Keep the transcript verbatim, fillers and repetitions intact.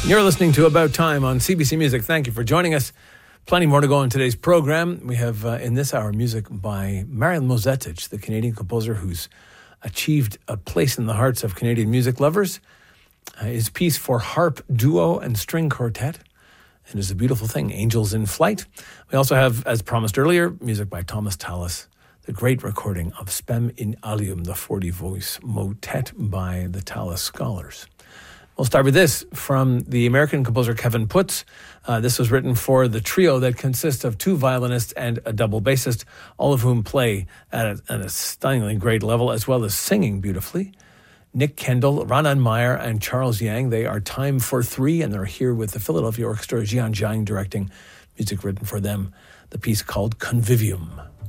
You're listening to About Time on C B C Music. Thank you for joining us. Plenty more to go in today's program. We have uh, in this hour music by Marian Mozetic, the Canadian composer who's achieved a place in the hearts of Canadian music lovers. Uh, his piece for harp, duo, and string quartet. It is a beautiful thing, Angels in Flight. We also have, as promised earlier, music by Thomas Tallis, the great recording of Spem in Alium, the forty-voice motet by the Tallis Scholars. We'll start with this from the American composer Kevin Putz. Uh, this was written for the trio that consists of two violinists and a double bassist, all of whom play at a, at a stunningly great level, as well as singing beautifully. Nick Kendall, Ranan Meyer, and Charles Yang. They are Time for Three, and they're here with the Philadelphia Orchestra, Jian Jiang directing music written for them, the piece called Convivium.